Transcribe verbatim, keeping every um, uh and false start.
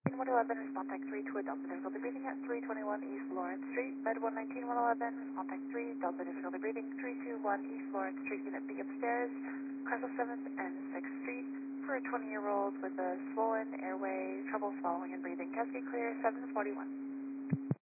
one eleven, respond type three to a Delta difficulty breathing at three twenty-one East Lawrence Street. Med one nineteen one eleven, respond type three, Delta difficulty breathing three two one East Lawrence Street, Unit B upstairs, Crescent seventh and sixth Street, for a twenty-year-old with a swollen airway, trouble swallowing and breathing. Cascade clear, seven forty-one.